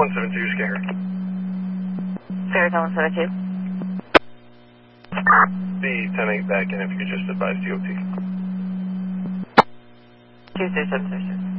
172, Scanger. Saratoga 172. The 10-8 back in if you could just advise DOT. 23766.